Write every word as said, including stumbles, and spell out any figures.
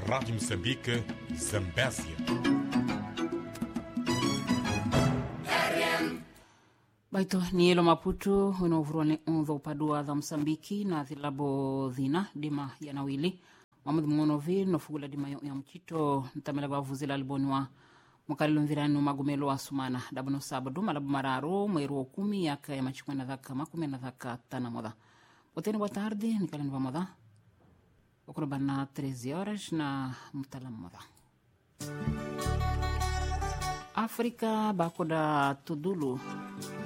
Rádio Moçambique, Zambésia. Baito ni elo Maputo unaovurwane onzo upadua za Msambiki na thilabo dhina dima ya nawili Mamadhi Mwonovi nofugula dima ya mchito ntamela kwa vuzila alboniwa mwakalilo mvirani magumelo wa sumana dabono sabadu malabu mararo mweru wa kumi yaka ya machikwa na dhaka makume na dhaka tana moda oteni wa tardi nikalani wa moda wakuna na treze horas na mtala moda Afrika bakoda tudulu